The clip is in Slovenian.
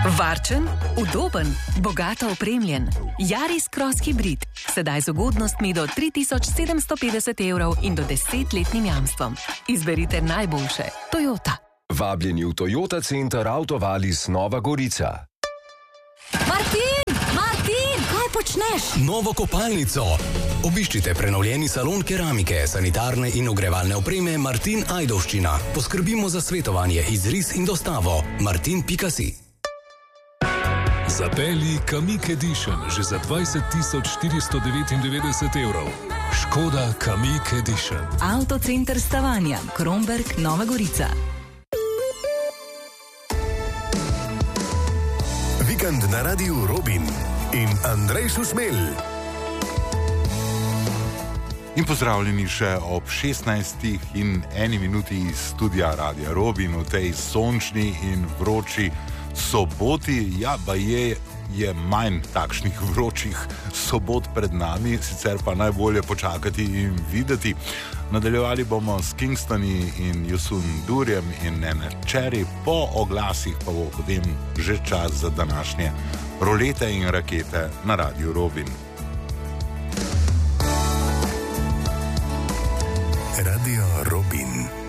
Varčen, udoben, bogato opremljen. Yaris Cross Hybrid. Sedaj z ugodnostmi do 3750 € in do 10-letnim jamstvom. Izberite najboljše. Toyota. Vabljeni v Toyota Center Autovalis Nova Gorica. Martin, kaj počneš? Novo kopalnico. Obiščite prenovljeni salon keramike, sanitarne in ogrevalne opreme Martin Ajdovščina. Poskrbimo za svetovanje, izris in dostavo. martin.si. Zapelji Kamiq Edition že za 20.499 €. Škoda Kamiq Edition. Avtocenter Stavanja, Kromberk, Nova Gorica. Vikend na Radiu Robin in Andrej Šušmelj. In pozdravljeni še ob 16:01 iz studia Radia Robin v tej sončni in vroči soboti. Ja, baje je manj takšnih vročih sobot pred nami, sicer pa najbolje počakati in videti. Nadaljevali bomo s Kingstoni in Yusun Durjem in Nene Cherry, po oglasih pa bo potem že čas za današnje rolete in rakete na Radiu Robin. Radio Robin.